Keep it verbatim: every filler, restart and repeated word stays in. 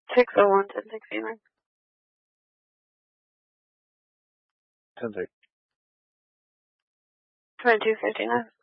six oh one, ten sixty-nine. ten sixty. twenty-two fifty-nine.